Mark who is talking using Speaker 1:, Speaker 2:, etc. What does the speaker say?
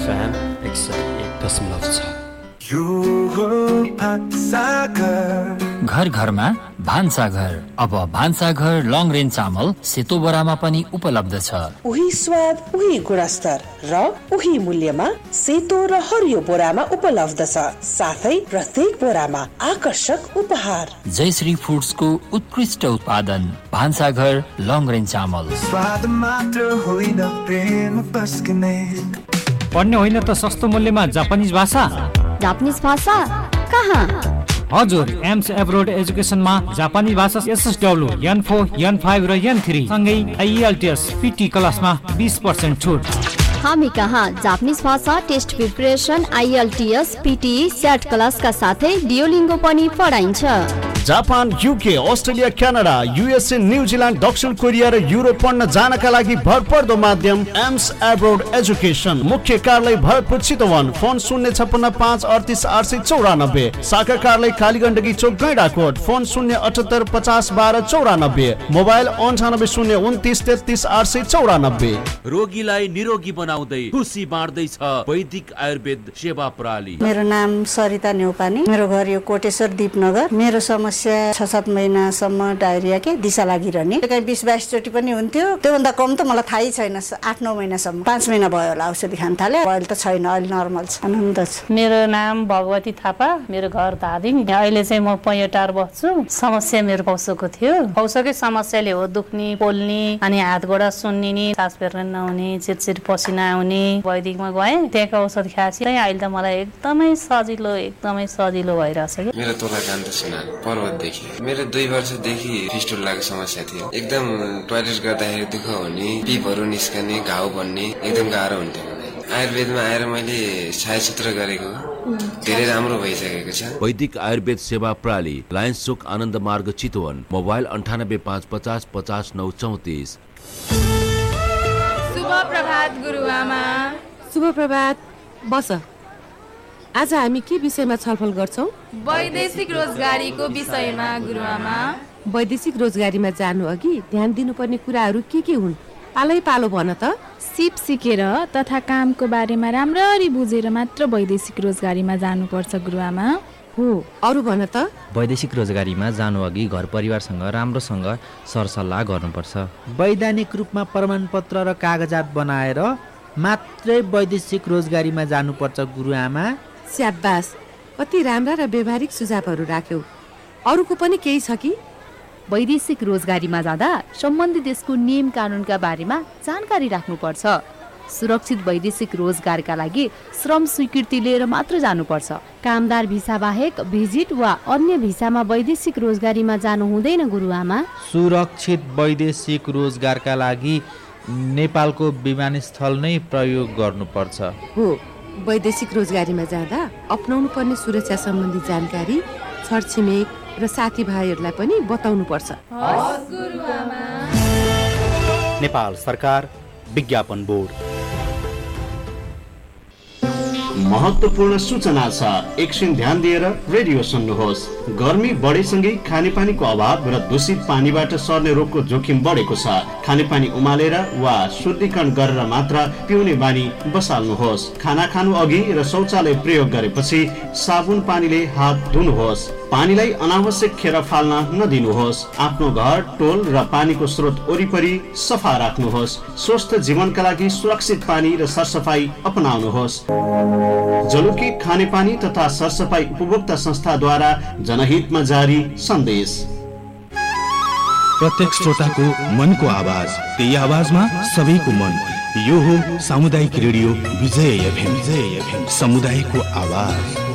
Speaker 1: FM 101.6
Speaker 2: घर घरमा भान्साघर। अब भान्साघर लङ रेन्ज चामल सेतो बोरामा पनि उपलब्ध छ।
Speaker 3: उही स्वाद, उही गुणस्तर र उही मूल्यमा सेतो र हरियो बोरामा उपलब्ध छ। साथै प्रत्येक बोरामा आकर्षक उपहार।
Speaker 2: जयश्री फुड्सको उत्कृष्ट उत्पादन भान्साघर लङ रेन्ज चामल।
Speaker 4: स्वाद मात्र होइन प्रेम पस्कने।
Speaker 5: पढ्ने होइन त सस्तो मूल्यमा जापानिज भाषा।
Speaker 6: जापानिज भाषा कहाँ?
Speaker 5: हजुर, एम्स एब्रोड एजुकेसनमा जापानी भाषा SSW, N4, N5 र N3 सँगै IELTS PT क्लासमा 20% छुट।
Speaker 6: हामी कहाँ जापानिज भाषा test preparation, IELTS, PTE, SAT क्लासका साथै डियोलिङ्गो पनि पढाइन्छ।
Speaker 7: Japan, UK, Australia, Canada, USA, New Zealand, दक्षिण कोरिया र युरोप पढ्न जानका लागि भरपर्दो माध्यम एम्स एब्रोड एजुकेसन। मुख्य कार्यालय भरतपुर चितवन। फोन 056 38 894। शाखा कार्यालय कालीगण्डकी चोक गैंडाकोट। फोन 078 50 12 94। मोबाइल 98 029 33 894।
Speaker 8: रोगीलाई निरोगी बनाउँदै खुसी बाँड्दैछ वैदिक आयुर्वेद सेवा प्रणाली।
Speaker 9: मेरो नाम सरिता न्यौपानी। मेरो घर यो कोटेश्वर दीपनगर। मेरो समस्या 6-7 महिनासम्म डायरिया के दिशा लागिरहने, कहीँ 20-22 चोटि पनि हुन्थ्यो। त्योभन्दा कम त मलाई थाहै छैन। 8-9 महिनासम्म, 5 महिना भयो होला औषधि खान थाले। अहिले त छैन, अहिले नर्मल छ, आनन्द छ।
Speaker 10: मेरो नाम भगवती थापा। मेरो घर धादिङ। अहिले चाहिँ म पैटार बस्छु। समस्या मेरो पौसोको थियो। पौसोकै समस्याले हो दुख्ने, पोल्ने, अनि हात गोडा सुन्निने, सास फेर्न नहुने, चिरचिर पसिना आउने। वैदिकमा गएँ, त्यहाँको औषध खाएपछि अहिले त मलाई एकदमै सजिलो भइरहेछ।
Speaker 11: मेरो तोला कान्त सुनार पर्वतदेखि। मेरो 2 वर्षदेखि फिस्टुलाको समस्या थियो। एकदम टोयलेट गर्दाखेरि दुःख हुने, पिपहरू निस्कने, घाउ बन्ने, एकदम गाह्रो हुन्थ्यो मलाई। आयुर्वेदमा आएर मैले छायासूत्र गरेको धेरै राम्रो भइसकेको छ।
Speaker 8: वैदिक आयुर्वेद सेवा प्रणाली, लायन्स चोक आनन्द मार्ग चितवन। मोबाइल 98 550 50 934।
Speaker 12: शुभ प्रभात गुरुआमा।
Speaker 13: शुभ प्रभात। बस, आज हामी के विषयमा छलफल गर्छौं?
Speaker 12: वैदेशिक रोजगारीको विषयमा गुरुआमा।
Speaker 13: वैदेशिक रोजगारीमा जानु अघि ध्यान दिनुपर्ने कुराहरू के हुन्? पालै पालो भन त।
Speaker 12: सिप सिकेर तथा कामको बारेमा राम्ररी बुझेर मात्र वैदेशिक रोजगारीमा जानुपर्छ गुरुआमा।
Speaker 13: हो, अरू भन त।
Speaker 1: वैदेशिक रोजगारीमा जानु अघि घर परिवारसँग राम्रोसँग सरसल्लाह गर्नुपर्छ।
Speaker 14: वैधानिक रूपमा प्रमाणपत्र र कागजात बनाएर मात्रै वैदेशिक रोजगारीमा जानुपर्छ गुरुआमा।
Speaker 13: स्याबास, कति राम्रा र व्यवहारिक सुझावहरू राख्यौ। अरूको पनि केही छ कि?
Speaker 15: वैदेशिक रोजगारीमा जाँदा सम्बन्धित देशको नियम कानुनका बारेमा जानकारी राख्नुपर्छ। सुरक्षित वैदेशिक रोजगारका लागि श्रम स्वीकृति लिएर मात्र जानुपर्छ। कामदार भिसा बाहेक भिजिट वा अन्य भिसामा वैदेशिक रोजगारीमा जानु हुँदैन गुरुआमा।
Speaker 14: सुरक्षित वैदेशिक रोजगारका लागि नेपालको विमानस्थल नै प्रयोग गर्नुपर्छ।
Speaker 13: हो, वैदेशिक रोजगारीमा जाँदा अपनाउनु पर्ने सुरक्षा सम्बन्धी जानकारी छरछिमेक र साथीभाइहरूलाई पनि बताउनु पर्छ।
Speaker 16: नेपाल सरकार विज्ञापन बोर्ड।
Speaker 7: महत्त्वपूर्ण सूचना छ, एकछिन ध्यान दिएर रेडियो सुन्नुहोस्। गर्मी बढेसँगै खानेपानीको अभाव र दूषित पानीबाट सर्ने रोगको जोखिम बढेको छ। खानेपानी उमालेर वा शुद्धिकरण गरेर मात्र पिउने बानी बसाल्नुहोस्। खाना खानु अघि र शौचालय प्रयोग गरेपछि साबुन पानीले हात धुनुहोस्। पानीलाई अनावश्यक खेर फाल्न नदिनुहोस्। आफ्नो घर, टोल र पानीको स्रोत वरिपरि सफा राख्नुहोस्। स्वस्थ जीवनका लागि सुरक्षित पानी र सरसफाई अपनाउनुहोस्। जलुकी खानेपानी तथा सरसफाई उपभोक्ता संस्थाद्वारा जनहितमा जारी सन्देश।
Speaker 17: प्रत्येक श्रोताको मनको आवाज, त्यही आवाजमा सबैको मन। यो हो सामुदायिक रेडियो विजय FM। समुदायको आवाज।